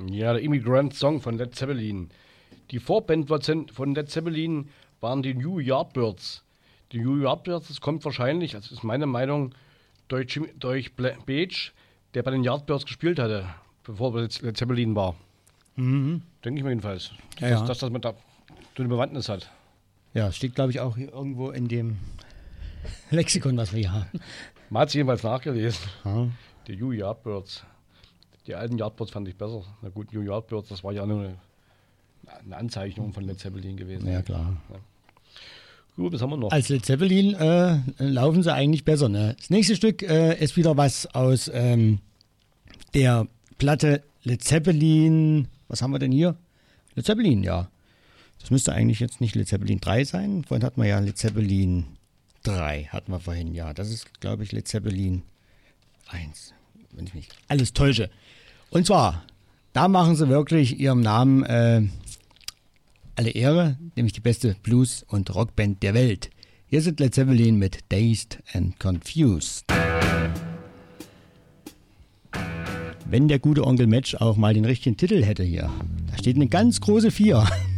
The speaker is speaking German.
Ja, der Immigrant Song von Led Zeppelin. Die Vorband von Led Zeppelin waren die New Yardbirds. Die New Yardbirds, das kommt wahrscheinlich, das ist meine Meinung, durch Page, der bei den Yardbirds gespielt hatte, bevor Led Zeppelin war. Mhm. Denke ich mir jedenfalls. Ja. Dass man da so eine Bewandtnis hat. Ja, steht, glaube ich, auch hier irgendwo in dem Lexikon, was wir hier haben. Man hat es jedenfalls nachgelesen. Ja. Die New Yardbirds. Die alten Yardbirds fand ich besser. Na gut, New Yardbirds, das war ja nur eine Anzeichnung von Led Zeppelin gewesen. Ja, klar. Ja. Gut, was haben wir noch? Als Led Zeppelin laufen sie eigentlich besser. Ne? Das nächste Stück ist wieder was aus der Platte Led Zeppelin. Was haben wir denn hier? Led Zeppelin, ja. Das müsste eigentlich jetzt nicht Led Zeppelin 3 sein. Vorhin hatten wir ja Led Zeppelin 3. Hatten wir vorhin, ja. Das ist, glaube ich, Led Zeppelin 1. Wenn ich mich alles täusche. Und zwar, da machen sie wirklich ihrem Namen alle Ehre, nämlich die beste Blues- und Rockband der Welt. Hier sind Led Zeppelin mit Dazed and Confused. Wenn der gute Onkel Match auch mal den richtigen Titel hätte hier. Da steht eine ganz große 4.